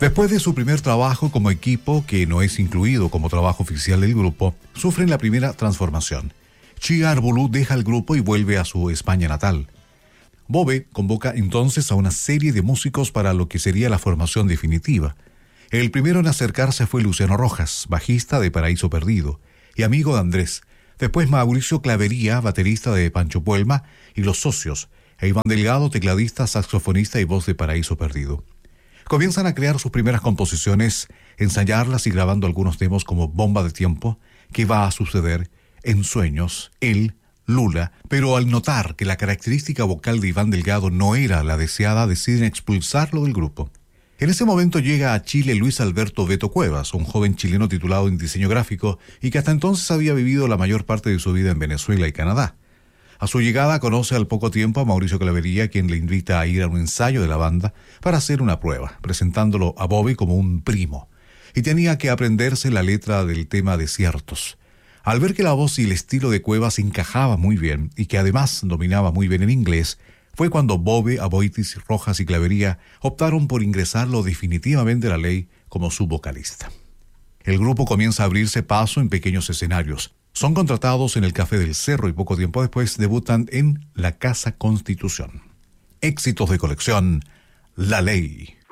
Después de su primer trabajo como equipo, que no es incluido como trabajo oficial del grupo, sufren la primera transformación. Chi Arboulou deja el grupo y vuelve a su España natal. Bobe convoca entonces a una serie de músicos para lo que sería la formación definitiva. El primero en acercarse fue Luciano Rojas, bajista de Paraíso Perdido, y amigo de Andrés. Después Mauricio Clavería, baterista de Pancho Puelma, y Los Socios, e Iván Delgado, tecladista, saxofonista y voz de Paraíso Perdido. Comienzan a crear sus primeras composiciones, ensayarlas y grabando algunos demos como Bomba de Tiempo, Que va a suceder, En Sueños, Él, Lula, pero al notar que la característica vocal de Iván Delgado no era la deseada, deciden expulsarlo del grupo. En ese momento llega a Chile Luis Alberto Beto Cuevas, un joven chileno titulado en diseño gráfico y que hasta entonces había vivido la mayor parte de su vida en Venezuela y Canadá. A su llegada conoce al poco tiempo a Mauricio Clavería, quien le invita a ir a un ensayo de la banda para hacer una prueba, presentándolo a Bobby como un primo. Y tenía que aprenderse la letra del tema Desiertos. Al ver que la voz y el estilo de Cuevas encajaba muy bien y que además dominaba muy bien el inglés, fue cuando Bobby, Aboitis, Rojas y Clavería optaron por ingresarlo definitivamente a la ley como su vocalista. El grupo comienza a abrirse paso en pequeños escenarios. Son contratados en el Café del Cerro y poco tiempo después debutan en la Casa Constitución. Éxitos de colección, La Ley.